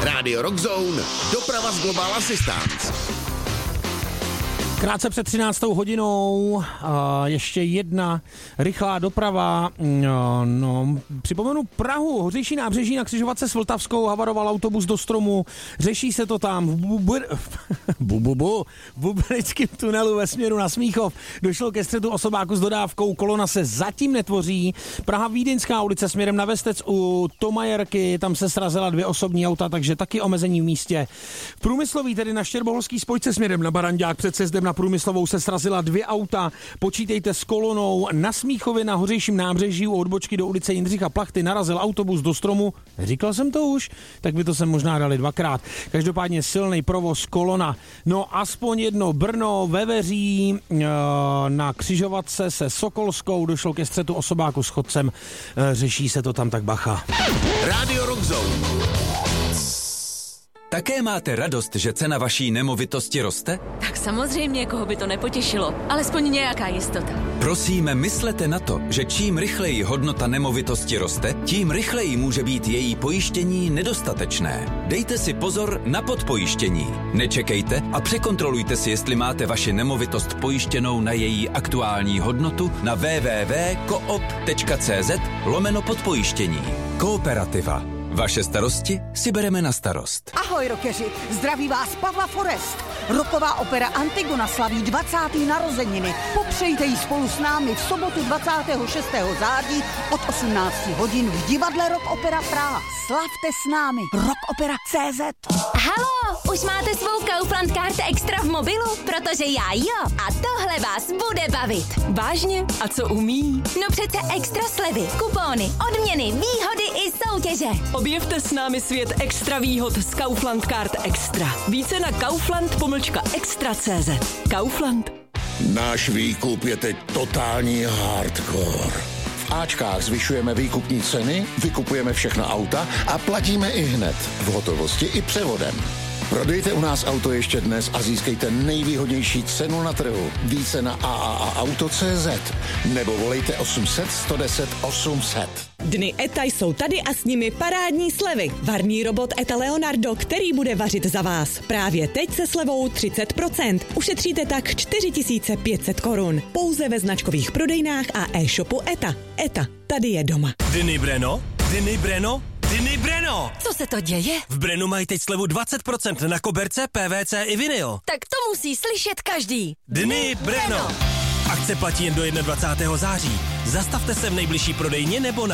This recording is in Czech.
Rádio Rock Zone, doprava z Global Assistance. Krátce před 13. hodinou ještě jedna rychlá doprava. Připomenu Prahu, Hořejší nábřeží na křižovatce s Vltavskou, havaroval autobus do stromu, řeší se to tam v Bublickém tunelu ve směru na Smíchov. Došlo ke střetu osobáku s dodávkou, kolona se zatím netvoří. Praha Vídeňská ulice směrem na Vestec u Tomajerky, tam se srazila 2 osobní auta, takže taky omezení v místě. V Průmyslový, tedy na Štěrboholský spojce směrem na Barandák před sjezdem na Průmyslovou se srazila 2 auta. Počítejte s kolonou. Na Smíchově na Hořejším nábřeží u odbočky do ulice Jindřicha Plachty narazil autobus do stromu. Říkal jsem to už? Tak by to sem možná dali 2krát. Každopádně silný provoz, kolona. No aspoň jedno Brno, Veveří, na křižovatce se Sokolskou došlo ke střetu osobáku s chodcem. Řeší se to tam, tak bacha. Rádio Rock Zone. Také máte radost, že cena vaší nemovitosti roste? Tak samozřejmě, koho by to nepotěšilo. Alespoň nějaká jistota. Prosíme, myslete na to, že čím rychleji hodnota nemovitosti roste, tím rychleji může být její pojištění nedostatečné. Dejte si pozor na podpojištění. Nečekejte a překontrolujte si, jestli máte vaši nemovitost pojištěnou na její aktuální hodnotu na www.coop.cz/podpojištění. Kooperativa. Vaše starosti si bereme na starost. Ahoj, rockeři, zdraví vás Pavla Forest. Rocková opera Antigona slaví 20. narozeniny. Popřejte ji spolu s námi v sobotu 26. září od 18 hodin v divadle Rock Opera Praha. Slavte s námi. Rockopera.cz. Halo, už máte svou Kaufland Card Extra v mobilu? Protože já jo. A tohle vás bude bavit. Vážně? A co umí? No přece extra slevy, kupóny, odměny, výhody i soutěže. Objevte s námi svět extra výhod z Kaufland Card Extra. Více na kaufland-extra.cz. Kaufland. Náš výkup je teď totální hardcore. V Ačkách zvyšujeme výkupní ceny, vykupujeme všechna auta a platíme i hned, v hotovosti i převodem. Prodejte u nás auto ještě dnes a získejte nejvýhodnější cenu na trhu. Více na AAAauto.cz nebo volejte 800 110 800. Dny ETA jsou tady a s nimi parádní slevy. Varný robot ETA Leonardo, který bude vařit za vás. Právě teď se slevou 30%. Ušetříte tak 4500 korun. Pouze ve značkových prodejnách a e-shopu ETA. ETA, tady je doma. Dny Breno? Dny Breno? Dny Breno! Co se to děje? V Brenu mají teď slevu 20% na koberce, PVC i vinyl. Tak to musí slyšet každý. Dny Breno! Akce platí jen do 21. září. Zastavte se v nejbližší prodejně nebo na